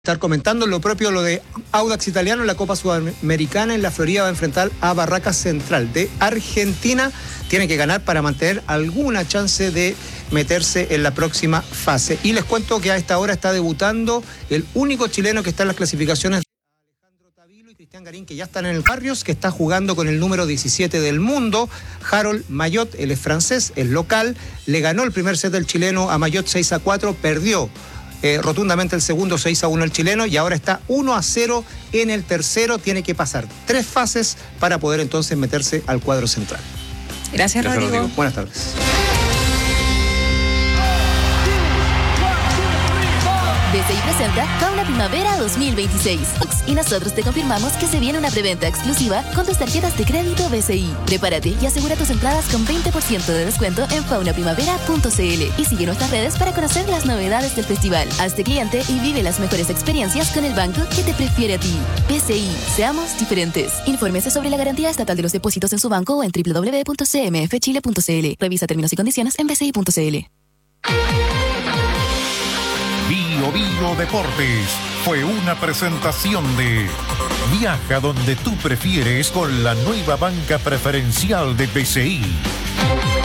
Estar comentando lo propio, lo de Audax Italiano en la Copa Sudamericana. En la Florida va a enfrentar a Barracas Central de Argentina. Tiene que ganar para mantener alguna chance de meterse en la próxima fase. Y les cuento que a esta hora está debutando el único chileno que está en las clasificaciones, Alejandro Tavilo y Cristian Garín, que ya están en el Barrios, que está jugando con el número 17 del mundo, Harold Mayot. Él es francés, es local, le ganó el primer set del chileno a Mayot 6-4, perdió rotundamente el segundo 6-1 el chileno, y ahora está 1-0 en el tercero. Tiene que pasar 3 fases para poder entonces meterse al cuadro central. Gracias, Rodrigo. Buenas tardes. BCI presenta Fauna Primavera 2026. Y nosotros te confirmamos que se viene una preventa exclusiva con tus tarjetas de crédito BCI. Prepárate y asegura tus entradas con 20% de descuento en faunaprimavera.cl y sigue nuestras redes para conocer las novedades del festival. Hazte cliente y vive las mejores experiencias con el banco que te prefiere a ti. BCI, seamos diferentes. Infórmese sobre la garantía estatal de los depósitos en su banco o en www.cmfchile.cl. Revisa términos y condiciones en bci.cl. Bio Deportes fue una presentación de Viaja donde tú prefieres con la nueva banca preferencial de BCI.